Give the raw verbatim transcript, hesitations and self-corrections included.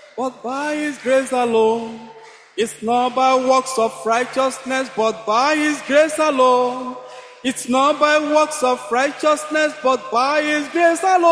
but by his grace alone. It's not by works of righteousness, but by his grace alone. It's not by works of righteousness, but by his grace alone.